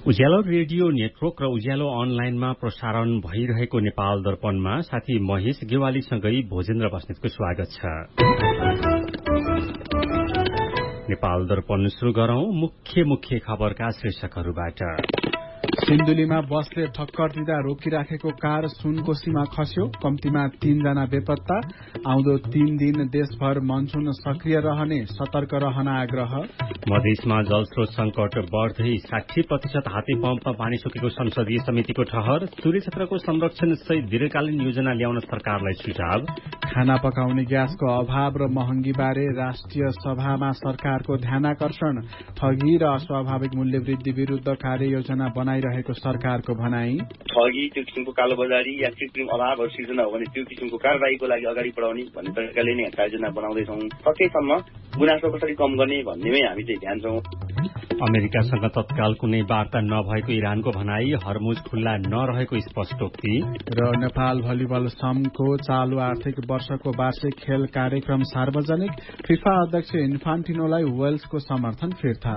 उज्यालो radio network र उज्यालो अनलाइनमा प्रसारण भइरहेको नेपाल दर्पणमा साथी महेश गेवालीसँगै भोजेन्द्र बस्नेतको स्वागत छ। नेपाल दर्पण शुरू गरौं मुख्य खबरका शीर्षकहरूबाट। सिन्धुलीमा बसले ठक्कर दिँदा रोकिराखेको कार सुनकोशीमा खस्यो, कम्तीमा 3 जना बेपत्ता। आउँदो 3 दिन देशभर मनसुन सक्रिय रहने, सतर्क रहन आग्रह। मधेसमा जलस्रोत संकट बढ्दै 60% हाते पम्पमा पानी सुकेको संसदीय समितिको ठहर। सूर्य क्षेत्रको संरक्षण सहित दीर्घकालीन योजना ल्याउन सरकारलाई सुझाव। खाना पकाउने ग्यासको अभाव र महँगी बारे राष्ट्रिय सभामा सरकारको ध्यानाकर्षण। ठगी र अस्वाभाविक मूल्य वृद्धि विरूद्ध कार्ययोजना बनाइरहेको सरकारको भनाई। ठगी, त्यो किसिमको कालोबजारी या कृत्रिम अभावहरू सिर्जना हो भने त्यो किसिमको कारबाहीको लागि अगाडि बढाउने भन्ने तरिकाले नै कार्ययोजना बनाउँदैछौँ। सकेसम्म गुनासो कसरी कम गर्ने भन्नेमै हामी चाहिँ ध्यान छौँ। अमेरिकासँग तत्काल कुनै वार्ता नभएको इरानको भनाई, हर्मुज खुल्ला नरहेको स्पष्टोक्ति। र नेपाल भलिबल संघको चालु आर्थिक वर्षको वार्षिक खेल कार्यक्रम सार्वजनिक। फिफा अध्यक्ष इन्फान्टिनोलाई वेल्सको समर्थन फिर्ता।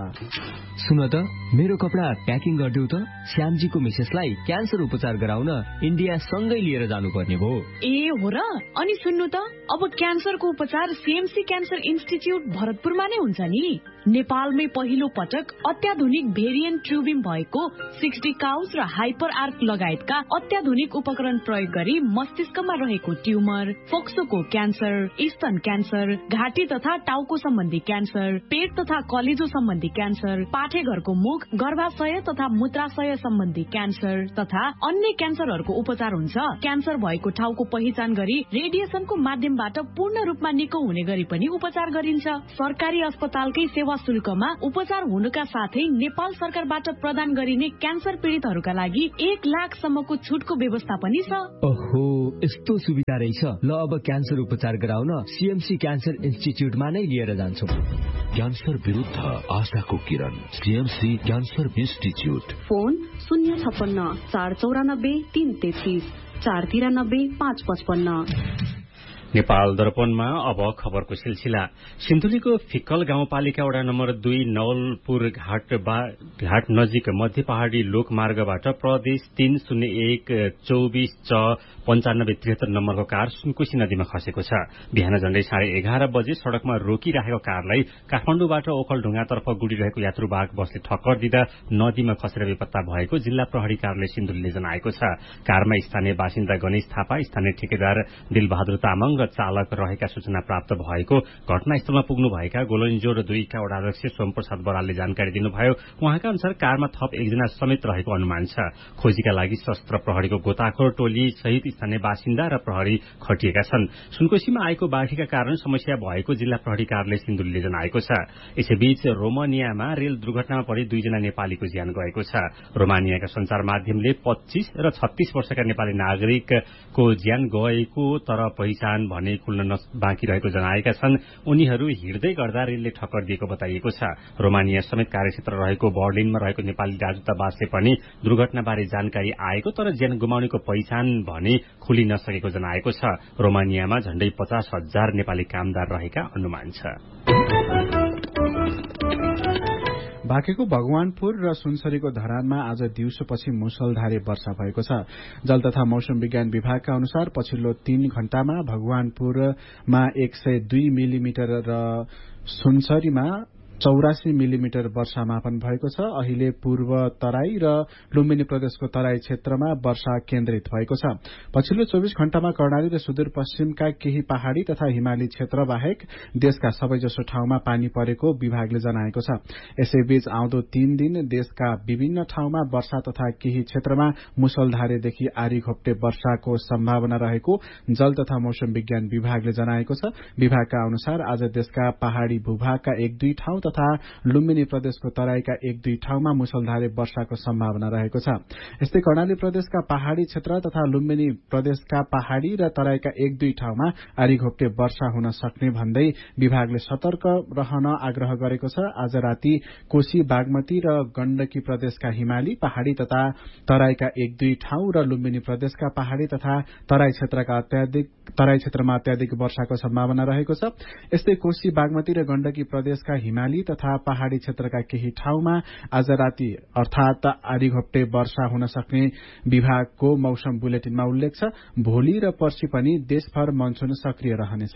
सुन त, मेरो कपडा प्याकिङ गरिदेऊ त। श्यामजीको मिसेसलाई क्यान्सर उपचार गराउन इन्डिया सँगै लिएर जानुपर्ने भयो। ए हो र? अनि सुन्नु त, अब क्यान्सरको उपचार सीएमसी क्यान्सर इन्स्टिच्युट भरतपुरमा नै हुन्छ नि। नेपालमै पहिलो पटक अत्याधुनिक भेरिएन्ट ट्युबिङ भएको 60 काउज र हाइपर आर्क लगायतका अत्याधुनिक उपकरण प्रयोग गरी मस्तिष्कमा रहेको ट्युमर, फोक्सोको क्यान्सर, स्तन क्यान्सर, घाँटी तथा टाउको सम्बन्धी क्यान्सर, पेट तथा कलेजो सम्बन्धी क्यान्सर, पाठेघरको मुख, गर्भाशय तथा मूत्राशय सम्बन्धी क्यान्सर तथा अन्य क्यान्सरहरूको उपचार हुन्छ। क्यान्सर भएको ठाउँको पहिचान गरी रेडिएसनको माध्यमबाट पूर्ण रूपमा निको हुने गरी पनि उपचार गरिन्छ। सरकारी अस्पतालकै सेवा शुल्कमा उपचार हुनुका साथै नेपाल सरकारबाट प्रदान गरिने क्यान्सर पीड़ितहरूका लागि 1 लाखसम्मको छुटको व्यवस्था पनि छ। ओहो, यस्तो सुविधा रहेछ। ल, अब क्यान्सर उपचार गराउन सीएमसी क्यान्सर इन्स्टिच्युटमा नै लिएर जान्छु। क्यान्सर विरुद्ध आशाको किरण, CMC cancer institute. Phone 056 494 333 493 555। Nepal दर्पणमा अब खबरको सिलसिला। सिन्धुलीको फिक्कल गाउँपालिका वडा नम्बर 2 नवलपुर घाट नजिक मध्य पहाड़ी लोकमार्गबाट प्रदेश 30124 च 9573 नम्बरको कार सुनकोशी नदीमा खसेको छ। बिहान झण्डै 11:30 बजे सड़कमा रोकिराखेको कारलाई काठमाडौँबाट ओखलढुङ्गातर्फ गुडिरहेको यात्रुवाहक बसले ठक्कर दिँदा नदीमा खसेर बेपत्ता भएको जिल्ला प्रहरी कार्यालय सिन्धुलीले जनाएको छ। कारमा स्थानीय बासिन्दा गणेश थापा, स्थानीय ठेकेदार दिलबहादुर तामाङ र चालक रहेका सूचना प्राप्त भएको घटनास्थलमा पुग्नुभएका गोलन्जोर 2 का वडाध्यक्ष सोमप्रसाद बरालले जानकारी दिनुभयो। उहाँका अनुसार कारमा थप 1 जना समेत रहेको अनुमान छ। खोजीका लागि सशस्त्र प्रहरीको गोताखोर टोली सहित स्थानीय बासिन्दा र प्रहरी खटिएका छन्। सुनकोशीमा आएको बाढीका कारण समस्या भएको जिल्ला प्रहरी कार्यालय सिन्धुलीले जनाएको छ। यसैबीच रोमानियामा रेल दुर्घटनामा परि 2 जना नेपालीको ज्यान गएको छ। रोमानियाका संचार माध्यमले 25 र 36 वर्षका नेपाली नागरिकको ज्यान गएको तर पहिचान भने खुल्न बाँकी रहेको जनाएका छन्। उनीहरू हिँड्दै गर्दा रेलले ठक्कर दिएको बताइएको छ। रोमानिया समेत कार्यक्षेत्र रहेको बर्लिनमा रहेको नेपाली राजदूतावासले पनि दुर्घटनाबारे जानकारी आएको तर ज्यान गुमाउनेको पहिचान भने खुलि नसकेको जनाएको छ। रोमानियामा झण्डै 50,000 नेपाली कामदार रहेका अनुमान छ। बाँकेको भगवानपुर र सुनसरीको धरानमा आज दिउँसोपछि मुसलधारे वर्षा भएको छ। जल तथा मौसम विज्ञान विभागका अनुसार पछिल्लो 3 घण्टामा भगवानपुरमा 102 मिलिमिटर र सुनसरीमा 84 मिलिमिटर वर्षामापन भएको छ। अहिले पूर्व तराई र लुम्बिनी प्रदेशको तराई क्षेत्रमा वर्षा केन्द्रित भएको छ। पछिल्लो 24 घण्टामा कर्णाली र सुदूरपश्चिमका केही पहाड़ी तथा हिमाली क्षेत्र बाहेक देशका सबैजसो ठाउँमा पानी परेको विभागले जनाएको छ। यसैबीच आउँदो 3 दिन देशका विभिन्न ठाउँमा वर्षा तथा केही क्षेत्रमा मुसलधारेदेखि आरी घोप्टे वर्षाको सम्भावना रहेको जल तथा मौसम विज्ञान विभागले जनाएको छ। विभागका अनुसार आज देशका पहाड़ी भूभागका 1-2 ठाउँ तथा लुम्बिनी प्रदेशको तराईका 1-2 ठाउँमा मुसलधारे वर्षाको सम्भावना रहेको छ। यस्तै कर्णाली प्रदेशका पहाड़ी क्षेत्र तथा लुम्बिनी प्रदेशका पहाड़ी र तराईका 1-2 ठाउँमा आरीघोप्टे वर्षा हुन सक्ने भन्दै विभागले सतर्क रहन आग्रह गरेको छ। आज राति कोशी, बागमती र गण्डकी प्रदेशका हिमाली, पहाड़ी तथा तराईका 1-2 ठाउँ र लुम्बिनी प्रदेशका पहाड़ी तथा तराई क्षेत्रमा अत्याधिक वर्षाको सम्भावना रहेको छ। यस्तै कोशी, बागमती र गण्डकी प्रदेशका हिमाली भेरी तथा पहाड़ी क्षेत्रका केही ठाउँमा आज राति अर्थात आधीघोप्टे वर्षा हुन सक्ने विभागको मौसम बुलेटिनमा उल्लेख छ। भोलि र पर्सि पनि देशभर मनसुन सक्रिय रहनेछ।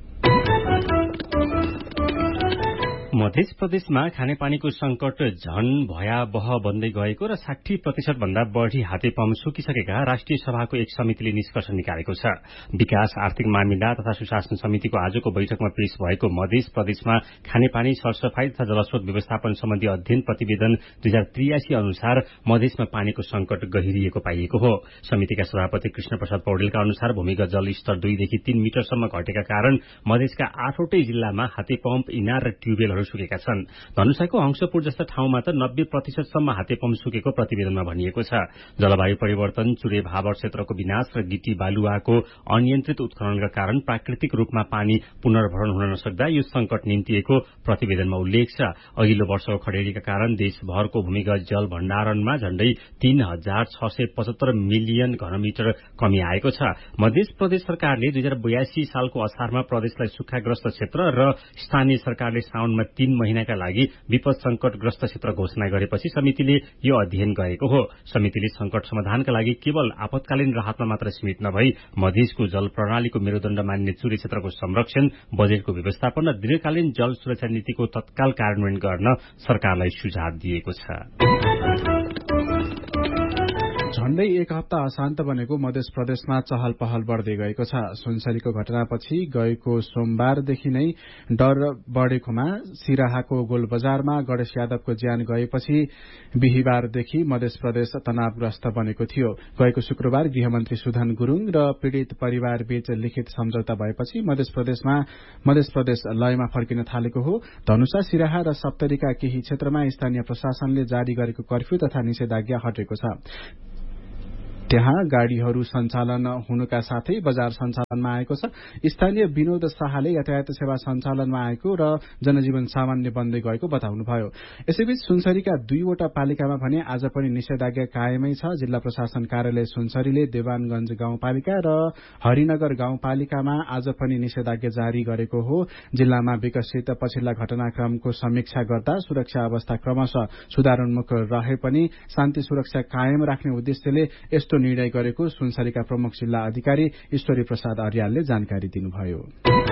मध्य प्रदेशमा खानेपानीको संकट झन भयावह बन्दै गएको र 60% भन्दा बढ़ी हातेपम्प सुकिसकेका राष्ट्रिय सभाको एक समितिले निष्कर्ष निकालेको छ। विकास आर्थिक मामिला तथा सुशासन समितिको आजको बैठकमा पेश भएको मध्य प्रदेशमा खानेपानी सरसफाई तथा जलस्रोत व्यवस्थापन सम्बन्धी अध्ययन प्रतिवेदन 2083 अनुसार मधेसमा पानीको संकट गहिरिएको पाइएको हो। समितिका सभापति कृष्ण प्रसाद पौडेलका अनुसार भूमिगत जल स्तर 2 देखि 3 मिटरसम्म घटेका कारण मधेसका 8वटै जिल्लामा हातेपम्प, इनार र ट्युबवेलहरू सुकेका छन्। धनुषाको हंसपुर जस्ता ठाउँमा त 90% सम्म हातेपम्प सुकेको प्रतिवेदनमा भनिएको छ। जलवायु परिवर्तन, चुरे भावर क्षेत्रको विनाश र गिटी बालुवाको अनियन्त्रित उत्खननका कारण प्राकृतिक रूपमा पानी पुनर्भरण हुन नसक्दा यो संकट निम्तिएको प्रतिवेदनमा उल्लेख छ। अघिल्लो वर्षको खडेरीका कारण देशभरको भूमिगत जल भण्डारणमा झण्डै 3675 मिलियन घनमिटर कमी आएको छ। मध्य प्रदेश सरकारले 2082 सालको असारमा प्रदेशलाई सुक्खाग्रस्त क्षेत्र र स्थानीय सरकारले साउनमा 3 महिनाका लागि विपद संकटग्रस्त क्षेत्र घोषणा गरेपछि समितिले यो अध्ययन गरेको हो। समितिले संकट समाधानका लागि केवल आपतकालीन राहतमा मात्र सीमित नभई मधेसको जल प्रणालीको मेरुदण्ड मान्ने चुरे क्षेत्रको संरक्षण, बजेटको व्यवस्थापन र दीर्घकालीन जल सुरक्षा नीतिको तत्काल कार्यान्वयन गर्न सरकारलाई सुझाव दिएको छ। झण्डै एक हप्ता अशान्त बनेको मध्य प्रदेशमा चहल पहल बढ़दै गएको छ। सुनसरीको घटनापछि गएको सोमबारदेखि नै डर बढ़ेकोमा सिराहाको गोलबजारमा गणेश यादवको ज्यान गएपछि बिहिबारदेखि मध्य प्रदेश तनावग्रस्त बनेको थियो। गएको शुक्रबार गृहमन्त्री सुधन गुरूङ र पीड़ित परिवार बीच लिखित सम्झौता भएपछि मध्य प्रदेश लयमा फर्किन थालेको हो। धनुषा, सिराहा र सप्तरीका केही क्षेत्रमा स्थानीय प्रशासनले जारी गरेको कर्फ्यू तथा निषेधाज्ञा हटेको छ। त्यहाँ गाड़ीहरू सञ्चालन हुनुका साथै बजार सञ्चालनमा आएको छ। स्थानीय विनोद शाहले यातायात सेवा सञ्चालनमा आएको र जनजीवन सामान्य बन्दै गएको बताउनुभयो। यसैबीच सुनसरीका 2वटा पालिकामा भने आज पनि निषेधाज्ञा कायमै छ। जिल्ला प्रशासन कार्यालय सुनसरीले देवानगंज गाउँपालिका र हरिनगर गाउँपालिकामा आज पनि निषेधाज्ञा जारी गरेको हो। जिल्लामा विकसित पछिल्ला घटनाक्रमको समीक्षा गर्दा सुरक्षा अवस्था क्रमशः सुधारोन्मुख रहे पनि शान्ति सुरक्षा कायम राख्ने उद्देश्यले यस्तो निर्णय गरेको सुनसरीका प्रमुख जिल्ला अधिकारी ईश्वरी प्रसाद अर्यालले जानकारी दिनुभयो।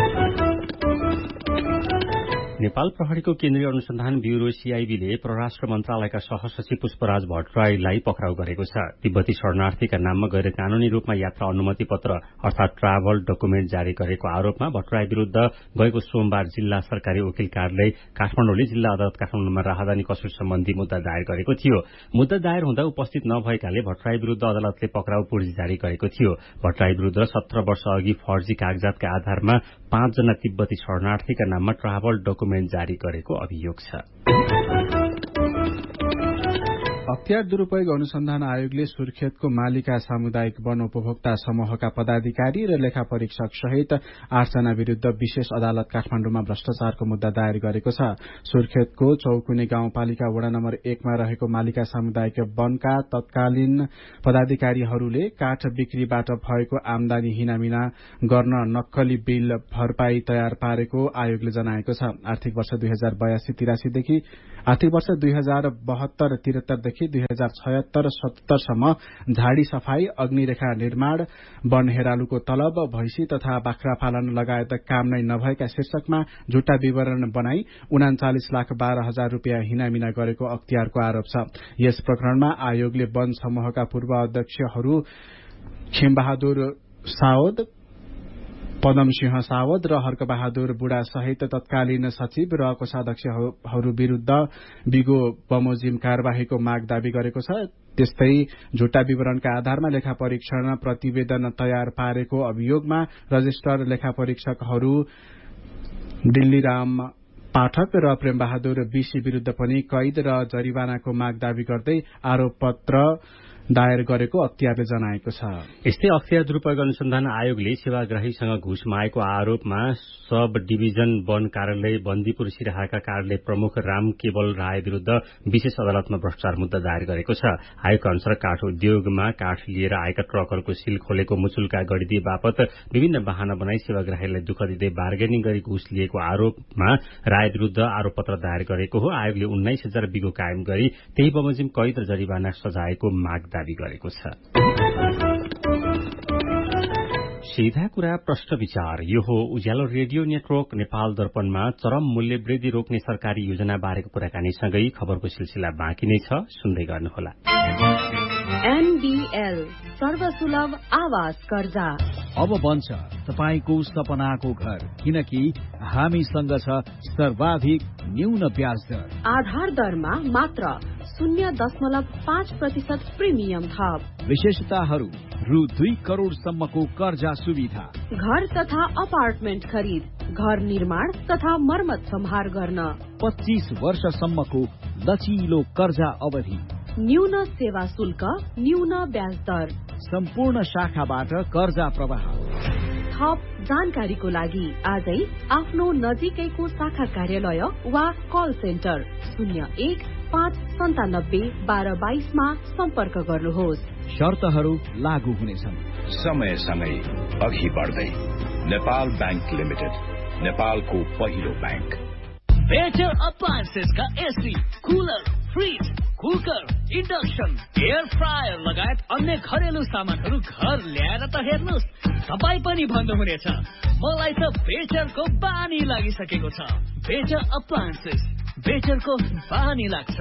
नेपाल प्रहरीको केन्द्रीय अनुसन्धान ब्यूरो सीआईबीले परराष्ट्र मन्त्रालयका सहसचिव पुष्पराज भट्टराईलाई पक्राउ गरेको छ। तिब्बती शरणार्थीका नाममा गैर कानूनी रूपमा यात्रा अनुमति पत्र अर्थात ट्राभल डकुमेन्ट जारी गरेको आरोपमा भट्टराई विरूद्ध गएको सोमबार जिल्ला सरकारी वकिल कार्यालय काठमाडौँले जिल्ला अदालत काठमाडौँमा राहदानी कसुर सम्बन्धी मुद्दा दायर गरेको थियो। मुद्दा दायर हुँदा उपस्थित नभएकाले भट्टराई विरूद्ध अदालतले पक्राउ पूर्जी जारी गरेको थियो। भट्टराई विरूद्ध 17 वर्ष अघि फर्जी कागजातका आधारमा 5 जना तिब्बती शरणार्थीका नाममा ट्राभल डकुमेन्ट जारी गरेको अभियोग छ। अख्तियार दुरूपयोग अनुसन्धान आयोगले सुर्खेतको मालिका सामुदायिक वन उपभोक्ता समूहका पदाधिकारी र लेखा परीक्षक सहित 8 जना विरूद्ध विशेष अदालत काठमाडौँमा भ्रष्टाचारको मुद्दा दायर गरेको छ। सुर्खेतको चौकुने गाउँपालिका वडा नम्बर 1 मा रहेको मालिका सामुदायिक वनका तत्कालीन पदाधिकारीहरूले काठ बिक्रीबाट भएको आमदानी हिनामिना गर्न नक्कली बिल भरपाई तयार पारेको आयोगले जनाएको छ। आर्थिक वर्ष 2082-83 देखि आर्थिक वर्ष 2072-73 देखि 2076-77 सम्म झाडी सफाई, अग्निरेखा निर्माण, वन हेरालुको तलब, भैंसी तथा बाख्रा पालन लगायत काम नै नभएका शीर्षकमा झुट्टा विवरण बनाई 39,12,000 रुपियाँ हिनामिना गरेको अख्तियारको आरोप छ। यस प्रकरणमा आयोगले वन समूहका पूर्व अध्यक्षहरू खेमबहादुर सावद, पदमसिंह सावद र हर्कबहादुर बुढा सहित तत्कालीन सचिव र कोषाध्यक्षहरू विरूद्ध बिगो बमोजिम कार्यवाहीको माग दावी गरेको छ। त्यस्तै झुट्टा विवरणका आधारमा लेखा परीक्षण प्रतिवेदन तयार पारेको अभियोगमा रजिस्टर लेखा परीक्षकहरू दिल्लीराम पाठक र प्रेमबहादुर बीसी विरूद्ध पनि कैद र जरिवानाको माग दावी गर्दै आरोप पत्र दायर गरेको अख्तियारले जनाएको छ। यस्तै अख्तियार दुरूपयोग अनुसन्धान आयोगले सेवाग्राहीसँग घुस मागेको आरोपमा सब डिभिजन वन कार्यालय बन्दीपुर सिराहाका कार्यालय प्रमुख राम केवल राय विरूद्ध विशेष अदालतमा भ्रष्टाचार मुद्दा दायर गरेको छ। आयोगका अनुसार काठ उद्योगमा काठ लिएर आएका ट्रकहरूको सील खोलेको मुचुल्का गरिदिए बापत विभिन्न बहाना बनाई सेवाग्राहीलाई दुःख दिँदै बार्गेनिङ गरी घुस लिएको आरोपमा राय विरूद्ध आरोप पत्र दायर गरेको हो। आयोगले 19,000 बिघो कायम गरी त्यही बमोजिम कैद र जरिवाना सजायको माग दावी गरेको छ। सीधा कुरा प्रश्न विचार। यो हो उज्यालो रेडियो नेटवर्क नेपाल दर्पणमा चरम मूल्य वृद्धि रोक्ने सरकारी योजना बारेको कुराकानीसँगै खबरको सिलसिला बाँकी नै छ, सुन्दै गर्नुहोला। एनडीएल सर्वसुलभ आवास कर्जा अब बन्छ तपाईको सपनाको घर, किनकि हामीसँग छ सर्वाधिक न्यून ब्याज दर। आधार दरमा मात्र 0.5% प्रिमियम थप। विशेषताहरू रु 2 करोड़ सम्मको कर्जा सुविधा। घर तथा अपार्टमेन्ट खरिद, घर निर्माण तथा मर्मत सम्हार गर्न 25 वर्षसम्मको लचिलो कर्जा अवधि। न्यून सेवा शुल्क, न्यून ब्याज दर। सम्पूर्ण शाखाबाट कर्जा प्रवाह। थप जानकारीको लागि आजै आफ्नो नजिकैको शाखा कार्यालय वा कल सेन्टर 01-597-1222 मा सम्पर्क गर्नुहोस्। शर्तहरू लागू हुनेछन्। समय सँगै अघि बढ्दै नेपाल बैंक लिमिटेड, नेपालको पहिलो bank. Better अप्लायन्सेसका AC, cooler, fridge, cooker, induction, air fryer लगायत अन्य घरेलु सामानहरू घर ल्याएर त हेर्नुहोस्, तपाईँ पनि भन्नुहुनेछ मलाई त बेटरको बानी लागिसकेको छ। बेटर अप्लायन्सेस, बेटरको बानी लाग्छ।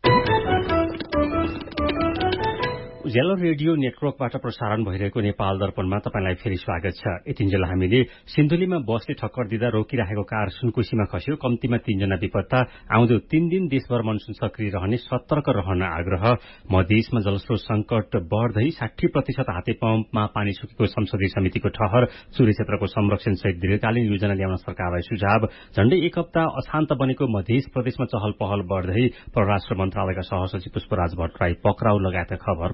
उज्यालो रेडियो नेटवर्कबाट प्रसारण भइरहेको नेपाल दर्पणमा तपाईलाई फेरि स्वागत छ। यतिन्जेल हामीले सिन्धुलीमा बसले ठक्कर दिँदा रोकिरहेको कार सुनकोशीमा खस्यो। कम्तीमा 3 जना बेपत्ता। आउँदो 3 दिन देशभर मनसुन सक्रिय रहने, सतर्क रहन आग्रह। मधेसमा जलस्रोत संकट बढ्दै 60% हाते पम्पमा पानी सुकेको संसदीय समितिको ठहर। चुरे क्षेत्रको संरक्षण सहित दीर्घकालीन योजना ल्याउन सरकारलाई सुझाव। झण्डै एक हप्ता अशान्त बनेको मधेस प्रदेशमा चहल पहल बढ्दै परराष्ट्र मन्त्रालयका सहसचिव पुष्पराज भट्टराई पक्राउ लगायतका खबर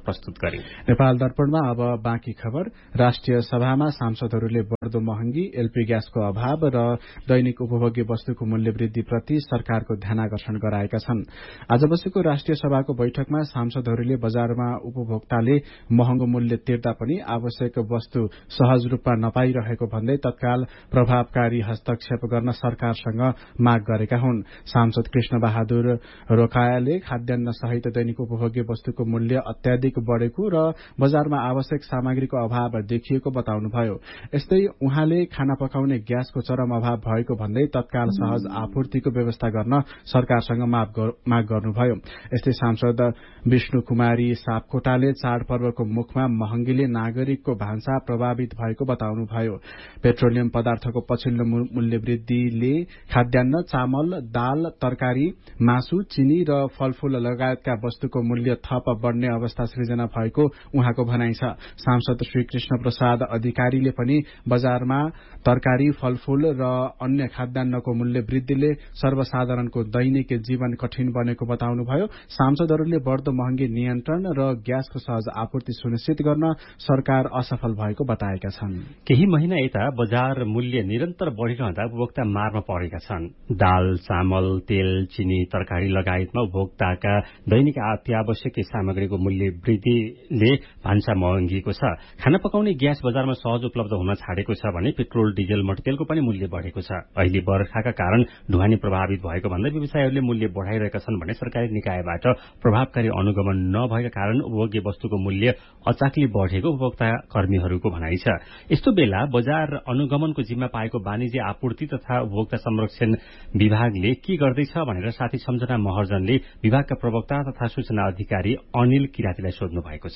नेपाल दर्पणमा अब बाँकी खबर। राष्ट्रिय सभामा सांसदहरूले बढ्दो महँगी, एलपी ग्यासको अभाव र दैनिक उपभोग्य वस्तुको मूल्य वृद्धि प्रति सरकारको ध्यानाकर्षण गराएका छन्। आज बसेको राष्ट्रिय सभाको बैठकमा सांसदहरूले बजारमा उपभोक्ताले महँगो मूल्य तिर्दा पनि आवश्यक वस्तु सहज रूपमा नपाइरहेको भन्दै तत्काल प्रभावकारी हस्तक्षेप गर्न सरकारसँग माग गरेका हुन्। सांसद कृष्ण बहादुर रोकायाले खाद्यान्न सहित दैनिक उपभोग्य वस्तुको मूल्य अत्याधिक बढ़ेको र बजारमा आवश्यक सामग्रीको अभाव देखिएको बताउनुभयो। यस्तै उहाँले खाना पकाउने ग्यासको चरम अभाव भएको भन्दै तत्काल सहज आपूर्तिको व्यवस्था गर्न सरकारसँग माग गर्नुभयो। यस्तै सांसद विष्णु कुमारी सापकोटाले चाडपर्वको मुखमा महँगीले नागरिकको भान्सा प्रभावित भएको बताउनुभयो। पेट्रोलियम पदार्थको पछिल्लो मूल्य वृद्धिले खाद्यान्न, चामल, दाल, तरकारी, मासु, चिनी र फलफूल लगायतका वस्तुको मूल्य थप बढ़ने अवस्था सृजना भएको उहाँको भनाइ छ। सांसद श्री कृष्ण प्रसाद अधिकारीले पनि बजारमा तरकारी, फलफूल र अन्य खाद्यान्नको मूल्य वृद्धिले सर्वसाधारणको दैनिक जीवन कठिन बनेको बताउनुभयो। सांसदहरूले बढ्दो महँगी नियन्त्रण र ग्यासको सहज आपूर्ति सुनिश्चित गर्न सरकार असफल भएको बताएका छन्। केही महिना यता बजार मूल्य निरन्तर बढ़िरहँदा उपभोक्ता मारमा परेका छन्। दाल, चामल, तेल, चिनी, तरकारी लगायतमा उपभोक्ताका दैनिक अत्यावश्यक सामग्रीको मूल्य वृद्धिले भान्सा महँगिएको छ। खाना पकाउने ग्यास बजारमा सहज उपलब्ध हुन छाडेको छ भने पेट्रोल, डिजल, मट्टीतेलको पनि मूल्य बढ़ेको छ। अहिले बर्खाका कारण ढुवानी प्रभावित भएको भन्दै व्यवसायीहरूले मूल्य बढ़ाइरहेका छन् भने सरकारी निकायबाट प्रभावकारी अनुगमन नभएका कारण उपभोग्य वस्तुको मूल्य अचाकली बढ़ेको उपभोक्ता कर्मीहरूको भनाइ छ। यस्तो बेला बजार अनुगमनको जिम्मा पाएको वाणिज्य आपूर्ति तथा उपभोक्ता संरक्षण विभागले के गर्दैछ भनेर साथी सम्झना महर्जनले विभागका प्रवक्ता तथा सूचना अधिकारी अनिल किरातीलाई सोध्नु भएको छ।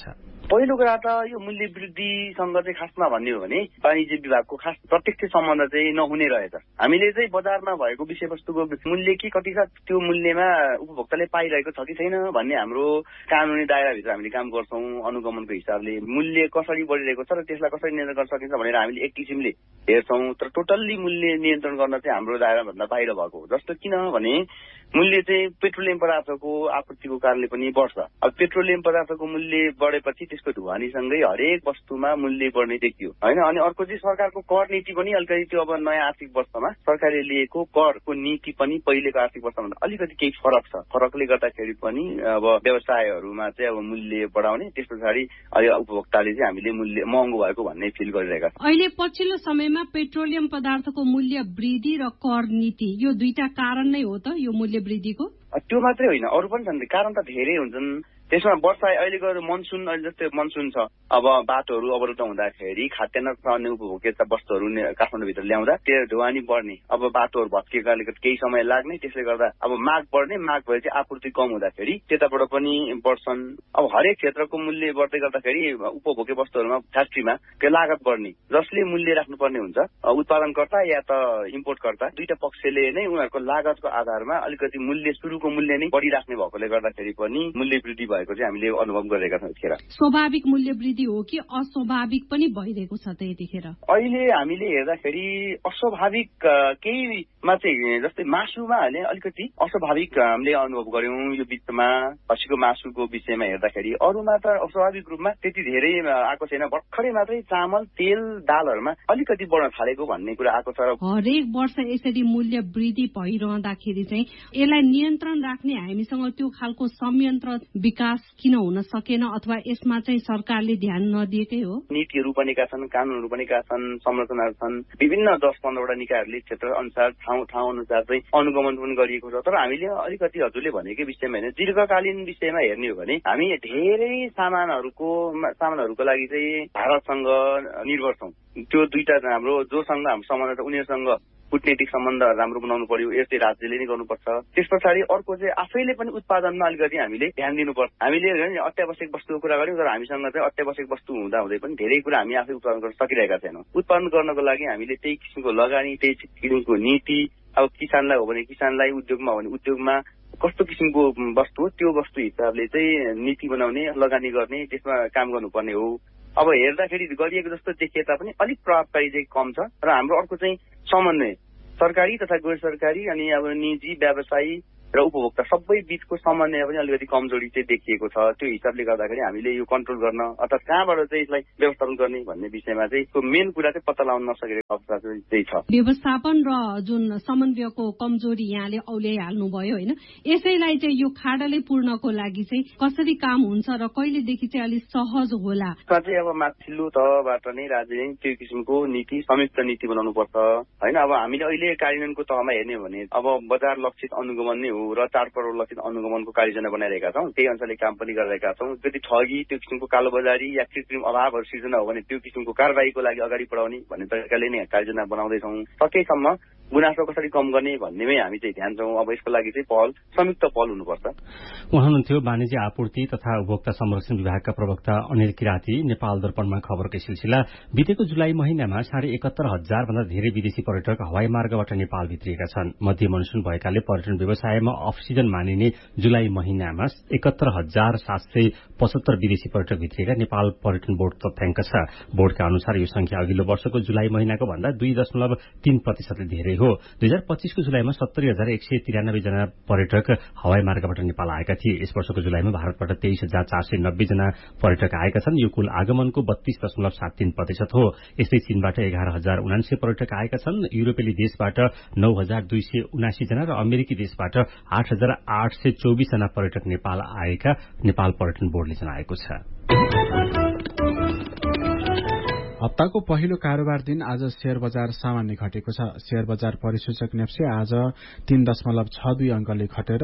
पहिलो कुरा त यो मूल्य वृद्धिसँग चाहिँ खासमा भन्ने हो भने वाणिज्य विभागको खास प्रत्यक्ष सम्बन्ध चाहिँ नहुने रहेछ। हामीले चाहिँ बजारमा भएको विषयवस्तुको मूल्य के कति छ, त्यो मूल्यमा उपभोक्ताले पाइरहेको छ कि छैन भन्ने हाम्रो कानुनी दायराभित्र हामीले काम गर्छौँ। अनुगमनको हिसाबले मूल्य कसरी बढिरहेको छ र त्यसलाई कसरी नियन्त्रण गर्न सकिन्छ भनेर हामीले एक किसिमले हेर्छौँ। तर टोटल्ली मूल्य नियन्त्रण गर्न चाहिँ हाम्रो दायराभन्दा बाहिर भएको हो। जस्तो किनभने मूल्य चाहिँ पेट्रोलियम पदार्थको आपूर्तिको कारणले पनि बढ्छ। अब पेट्रोलियम पदार्थको मूल्य बढेपछि त्यसको ढुवानीसँगै हरेक वस्तुमा मूल्य बढ्ने देखियो होइन। अनि अर्को चाहिँ सरकारको कर नीति पनि अलिकति त्यो अब नयाँ आर्थिक वर्षमा सरकारले लिएको करको नीति पनि पहिलेको आर्थिक वर्षभन्दा अलिकति केही फरक छ। फरकले गर्दाखेरि पनि अब व्यवसायहरूमा चाहिँ अब मूल्य बढाउने, त्यस पछाडि अहिले उपभोक्ताले चाहिँ हामीले मूल्य महँगो भएको भन्ने फिल गरिरहेका छौँ। अहिले पछिल्लो समयमा पेट्रोलियम पदार्थको मूल्य वृद्धि र कर नीति यो दुईटा कारण नै हो त यो मूल्य वृद्धिको? त्यो मात्रै होइन, अरू पनि छन्। कारण त धेरै हुन्छन्। त्यसमा वर्षा अहिलेको मनसुन, अहिले जस्तै मनसुन छ, अब बाटोहरू अवरुद्ध हुँदाखेरि खाद्यान्न तथा अन्य उपभोग्य वस्तुहरू काठमाडौँभित्र ल्याउँदा त्यो ढुवानी बढ्ने, अब बाटोहरू भत्किएकाले केही समय लाग्ने, त्यसले गर्दा अब माग बढ्ने, माग भएपछि आपूर्ति कम हुँदाखेरि त्यताबाट पनि बढ्छन्। अब हरेक क्षेत्रको मूल्य बढ्दै गर्दाखेरि उपभोग्य वस्तुहरूमा फ्याक्ट्रीमा त्यो लागत बढ्ने, जसले मूल्य राख्नुपर्ने हुन्छ उत्पादनकर्ता या त इम्पोर्टकर्ता, दुईटा पक्षले नै उनीहरूको लागतको आधारमा अलिकति मूल्य सुरुको मूल्य नै बढिराख्ने भएकोले गर्दाखेरि पनि मूल्य वृद्धि भएको चाहिँ हामीले अनुभव गरिरहेका छौँ यतिखेर। स्वाभाविक मूल्य वृद्धि हो कि अस्वाभाविक पनि भइरहेको छ त यतिखेर? अहिले हामीले हेर्दाखेरि अस्वाभाविक केहीमा चाहिँ जस्तै मासुमा भने अलिकति अस्वाभाविक हामीले अनुभव गर्यौँ यो बिचमा। खसीको मासुको विषयमा हेर्दाखेरि अरूमा त अस्वाभाविक रूपमा त्यति धेरै आएको छैन। भर्खरै मात्रै चामल, तेल, दालहरूमा अलिकति बढ्न थालेको भन्ने कुरा आएको छ। हरेक वर्ष यसरी मूल्य वृद्धि भइरहँदाखेरि चाहिँ यसलाई नियन्त्रण राख्ने हामीसँग त्यो खालको संयन्त्र विकास किन हुन सकेन, अथवा यसमा चाहिँ सरकारले ध्यान नदिएकै हो? नीतिहरू बनेका छन्, कानूनहरू बनेका छन्, संरचनाहरू छन्, विभिन्न 10-15वटा निकायहरूले क्षेत्र अनुसार ठाउँ अनुसार चाहिँ अनुगमन पनि गरिएको छ। तर हामीले अलिकति हजुरले भनेकै विषयमा होइन, दीर्घकालीन विषयमा हेर्ने हो भने हामी धेरै सामानहरूको लागि चाहिँ भारतसँग निर्भर छौँ। त्यो दुईटा हाम्रो जोसँग हाम्रो सम्बन्ध छ उनीहरूसँग कूटनीतिक सम्बन्ध राम्रो बनाउनु पर्यो, यस्तै राज्यले नै गर्नुपर्छ। त्यस पछाडि अर्को चाहिँ आफैले पनि उत्पादनमा अलिकति हामीले ध्यान दिनुपर्छ। हामीले अत्यावश्यक वस्तुको कुरा गर्यौँ, तर हामीसँग चाहिँ अत्यावश्यक वस्तु हुँदा हुँदै पनि धेरै कुरा हामी आफै उत्पादन गर्न सकिरहेका छैनौँ। उत्पादन गर्नको लागि हामीले त्यही किसिमको लगानी, त्यही किसिमको नीति, अब किसानलाई हो भने किसानलाई, उद्योगमा हो भने उद्योगमा कस्तो किसिमको वस्तु हो त्यो वस्तु हिसाबले चाहिँ नीति बनाउने, लगानी गर्ने, त्यसमा काम गर्नुपर्ने हो। अब हेर्दाखेरि गरिएको जस्तो देखिए तापनि अलिक प्रभावकारी चाहिँ कम छ। र हाम्रो अर्को चाहिँ समन्वय सरकारी तथा गैर सरकारी अनि अब निजी व्यवसायी र उपभोक्ता सबै बीचको समन्वय पनि अलिकति कमजोरी चाहिँ देखिएको छ। त्यो हिसाबले गर्दाखेरि हामीले यो कन्ट्रोल गर्न अर्थात् कहाँबाट चाहिँ यसलाई व्यवस्थापन गर्ने भन्ने विषयमा चाहिँ मेन कुरा चाहिँ पत्ता लगाउन नसकेको अवस्था चाहिँ छ। व्यवस्थापन र जुन समन्वयको कमजोरी यहाँले औल्याइहाल्नु भयो होइन, यसैलाई चाहिँ यो खाडलै पूर्णको लागि चाहिँ कसरी काम हुन्छ र कहिलेदेखि चाहिँ अलिक सहज होला? चाहिँ अब माथिल्लो तहबाट नै राज्यले त्यो किसिमको नीति, संयुक्त नीति बनाउनु पर्छ होइन। अब हामीले अहिले कार्यान्वयनको तहमा हेर्ने हो भने अब बजार लक्षित अनुगमन नै र चाडपर्व लक्षित अनुगमनको कार्ययोजना बनाइरहेका छौँ, त्यही अनुसारले काम पनि गरिरहेका छौँ। यदि ठगी, त्यो किसिमको कालोबजारी या कृत्रिम अभावहरू सिर्जना हो भने त्यो किसिमको कारबाहीको लागि अगाडि बढाउने भन्ने तरिकाले नै कार्ययोजना बनाउँदैछौँ। सकेसम्म गुनासो कसरी कम गर्ने भन्नेमै हामी चाहिँ ध्यान छौँ। अब यसको लागि चाहिँ संयुक्त पहल हुनुपर्छ। उहाँ हुनुहुन्थ्यो वाणिज्य आपूर्ति तथा उपभोक्ता संरक्षण विभागका प्रवक्ता अनिल किराती। नेपाल दर्पणमा खबरकै सिलसिला। बितेको जुलाई महिनामा 71,500 भन्दा धेरै विदेशी पर्यटक हवाई मार्गबाट नेपाल भित्रिएका छन्। मध्य मनसुन भएकाले पर्यटन व्यवसायमा अफ सिजन मानिने जुलाई महिनामा 71,775 विदेशी पर्यटक भित्रिएका नेपाल पर्यटन बोर्ड तथ्याङ्क छ। बोर्डका अनुसार यो संख्या अघिल्लो वर्षको जुलाई महिनाको भन्दा 2.3% धेरै हो। 2025 को जुलाईमा 70,193 जना पर्यटक हवाई मार्गबाट नेपाल आएका थिए। यस वर्षको जुलाईमा भारतबाट 23,490 जना पर्यटक आएका छन्। यो कुल आगमनको 32.73% हो। यस्तै चीनबाट 11,079 पर्यटक आएका छन्। युरोपेली देशबाट 9,279 जना र अमेरिकी देशबाट 8,824 जना पर्यटक नेपाल आएका नेपाल पर्यटन बोर्डले जनाएको छ। हप्ताको पहिलो कारोबार दिन आज शेयर बजार सामान्य घटेको छ। शेयर बजार परिसूचक नेप्से आज 3.62 अंकले घटेर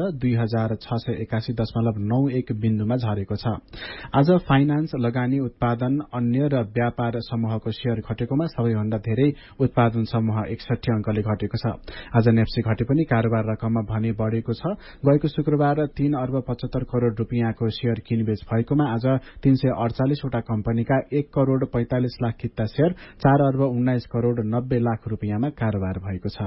2681.91 बिन्दुमा झरेको छ। आज फाइनान्स, लगानी, उत्पादन, अन्य र व्यापार समूहको शेयर घटेकोमा सबैभन्दा धेरै उत्पादन समूह 61 अंकले घटेको छ। आज नेप्से घटे पनि कारोबार रकममा भने बढ़ेको छ। गएको शुक्रबार 3 अर्ब 75 करोड़ रुपियाँको शेयर किनबेच भएकोमा आज 348 वटा कम्पनीका 1 करोड़ 45 लाख किता शेयर 4 अर्ब 19 करोड़ 90 लाख रुपियाँमा कारोबार भएको छ।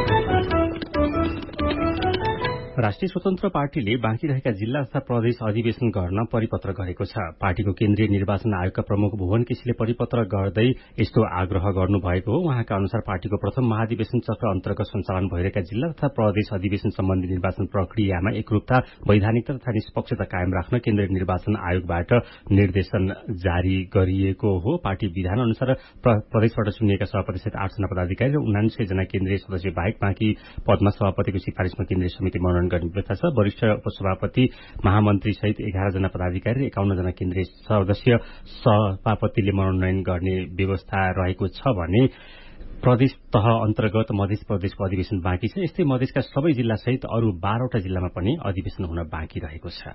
राष्ट्रिय स्वतन्त्र पार्टीले बाँकी रहेका जिल्ला तथा प्रदेश अधिवेशन गर्न परिपत्र गरेको छ। पार्टीको केन्द्रीय निर्वाचन आयोगका प्रमुख भुवन केसीले परिपत्र गर्दै यस्तो आग्रह गर्नुभएको हो। उहाँका अनुसार पार्टीको प्रथम महाधिवेशन चक्र अन्तर्गत सञ्चालन भइरहेका जिल्ला तथा प्रदेश अधिवेशन सम्बन्धी निर्वाचन प्रक्रियामा एकरूपता, वैधानिकता तथा निष्पक्षता कायम राख्न केन्द्रीय निर्वाचन आयोगबाट निर्देशन जारी गरिएको हो। पार्टी विधान अनुसार प्रदेशबाट चुनिएका सभापति सहित 8 जना पदाधिकारी र 79 जना केन्द्रीय सदस्य बाहेक बाँकी पदमा सभापतिको सिफारिशमा केन्द्रीय समिति मनोनयन गर्ने व्यवस्था छ। वरिष्ठ उपसभापति, महामन्त्री सहित 11 जना पदाधिकारी र 51 जना केन्द्रीय सदस्य सभापतिले मनोनयन गर्ने व्यवस्था रहेको छ भने प्रदेश तह अन्तर्गत मध्य प्रदेशको अधिवेशन बाँकी छ। यस्तै मधेसका सबै जिल्ला सहित अरू 12 वटा जिल्लामा पनि अधिवेशन हुन बाँकी रहेको छ।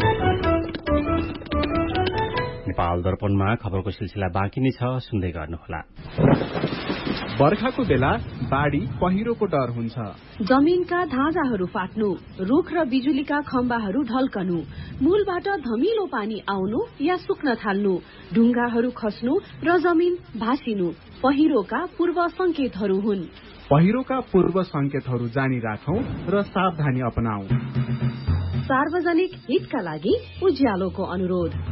नेपाल दर्पणमा खबरको सिलसिला बाँकी नै छ, सुन्दै गर्नुहोला। बर्खाको बेला बाढी, पहिरोको डर हुन्छ। जमीनका धाजाहरू फाट्नु, रुख र बिजुलीका खम्बाहरू ढल्कनु, मूलबाट धमिलो पानी आउनु या सुक्न थाल्नु, ढुङ्गाहरू खस्नु र जमिन भासिनु पहिरोका पूर्व संकेतहरू हुन्। पहिरोका पूर्व संकेतहरू जानी राखौं र सावधानी अपनाऊ। सार्वजनिक हितका लागि उज्यालोको अनुरोध।